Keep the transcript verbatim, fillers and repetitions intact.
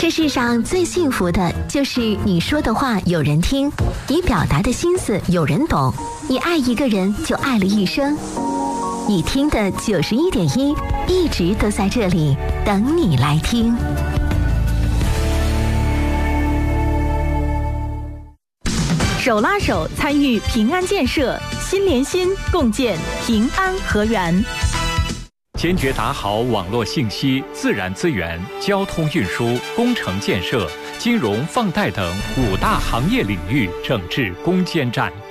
这世上最幸福的就是你说的话有人听，你表达的心思有人懂，你爱一个人就爱了一生。你听的九十一点一，一直都在这里等你来听。 手拉手参与平安建设，心连心，共建平安河源。 坚决打好网络信息、自然资源、交通运输、工程建设、金融放贷等五大行业领域整治攻坚战。